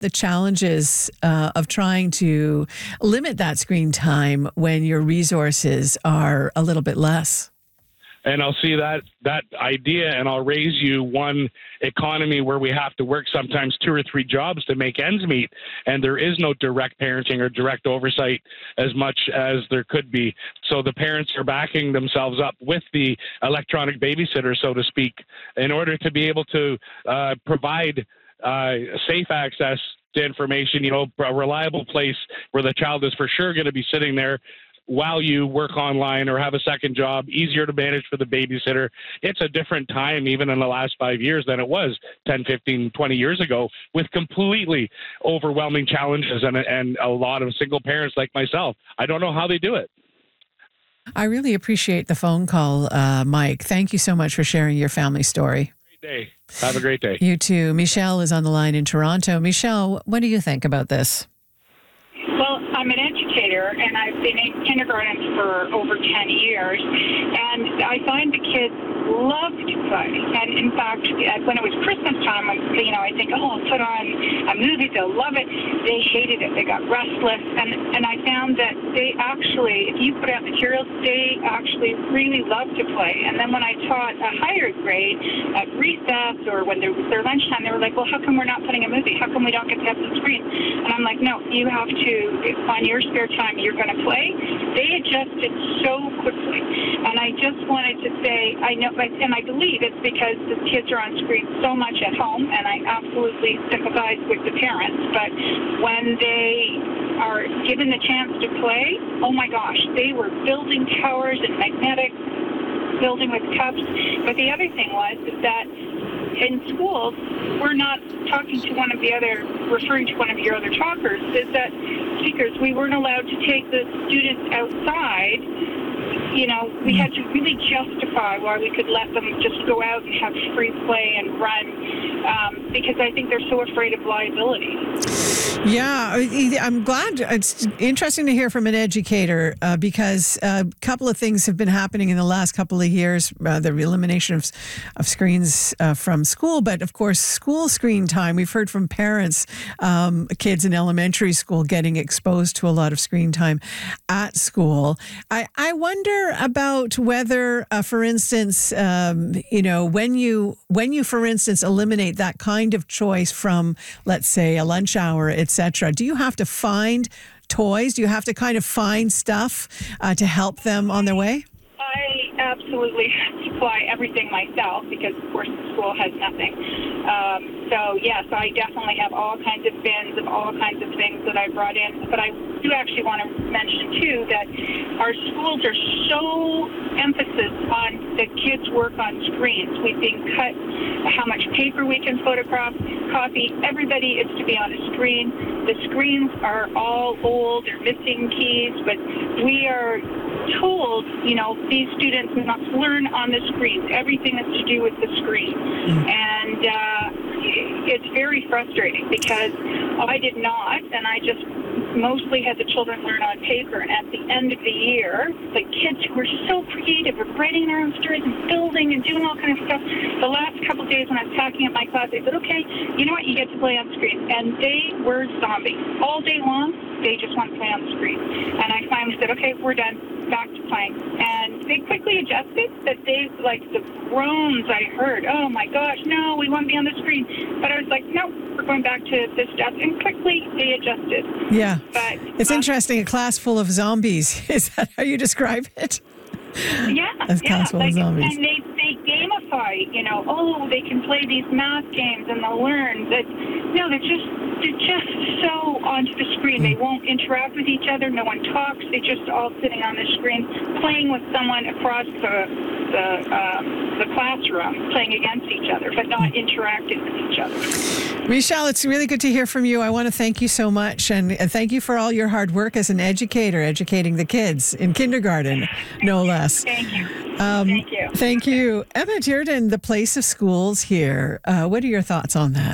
the challenges of trying to limit that screen time when your resources are a little bit less. And I'll see that idea, and I'll raise you one economy where we have to work sometimes 2 or 3 jobs to make ends meet, and there is no direct parenting or direct oversight as much as there could be. So the parents are backing themselves up with the electronic babysitter, so to speak, in order to be able to provide safe access to information, a reliable place where the child is for sure going to be sitting there while you work online or have a second job, easier to manage for the babysitter. It's a different time even in the last 5 years than it was 10, 15, 20 years ago, with completely overwhelming challenges and a lot of single parents like myself. I don't know how they do it. I really appreciate the phone call, Mike. Thank you so much for sharing your family story. Great day. Have a great day. You too. Michelle is on the line in Toronto. Michelle, what do you think about this? Well, I'm an educator, and I've been in kindergarten for over 10 years, and I find the kids love to play. And in fact, when it was Christmas time, I think, I'll put on a movie, they'll love it. They hated it. They got restless, and I found that they actually, if you put out materials, they actually really love to play. And then when I taught a higher grade at recess or when there was their lunchtime, they were like, well, how come we're not putting a movie? How come we don't get to have some screens? And I'm like, no, you have to, on your spare time, you're going to play. They adjusted so quickly. And I just wanted to say, I know, and I believe it's because the kids are on screen so much at home, and I absolutely sympathize with the parents. But when they are given the chance to play, oh my gosh, they were building towers and magnetic, building with cups. But the other thing was that in schools, we're not talking to one of the other, referring to one of your other talkers, speakers, we weren't allowed to take the students outside. We had to really justify why we could let them just go out and have free play and run, because I think they're so afraid of liability. Yeah, I'm glad. It's interesting to hear from an educator because a couple of things have been happening in the last couple of years. The elimination of screens from school, but of course, school screen time. We've heard from parents, kids in elementary school getting exposed to a lot of screen time at school. I wonder about whether, for instance, when you, for instance, eliminate that kind of choice from, let's say, a lunch hour, etc. Do you have to find toys? Do you have to kind of find stuff to help them on their way? I absolutely supply everything myself because, of course, the school has nothing. So, yes, I definitely have all kinds of bins of all kinds of things that I brought in. But I do actually want to mention, too, that our schools are so emphasis on the kids' work on screens. We've been cut how much paper we can photograph, copy. Everybody is to be on a screen. The screens are all old. They're missing keys. But we are told, these students must learn on the screens. Everything is to do with the screen. And it's very frustrating because I did not, and I just mostly had the children learn on paper. And at the end of the year, the kids were so creative of writing their own stories and building and doing all kinds of stuff. The last couple of days when I was packing up my class, they said, okay, you know what, you get to play on screen. And they were zombies. All day long, they just want to play on the screen. And I finally said, okay, we're done. Back to playing. And they quickly adjusted, that they, the groans I heard, oh my gosh, no, we want to be on the screen. But I was like, no, we're going back to this stuff. And quickly they adjusted. Yeah. But it's interesting, a class full of zombies. Is that how you describe it? Yeah. A class full of zombies. And they gamify, they can play these math games and they'll learn that, no, they're just so onto the screen. They won't interact with each other. No one talks. They're just all sitting on the screen, playing with someone across the classroom, playing against each other, but not interacting with each other. Michelle, it's really good to hear from you. I want to thank you so much, and thank you for all your hard work as an educator, educating the kids in kindergarten, no less. Thank you. Thank you. Thank you. Emma Dearden, the place of schools here. What are your thoughts on that?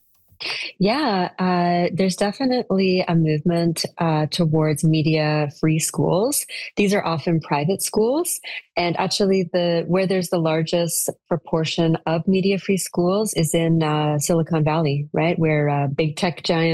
Yeah, there's definitely a movement towards media-free schools. These are often private schools, and actually, where there's the largest proportion of media-free schools is in Silicon Valley, right, where big tech giants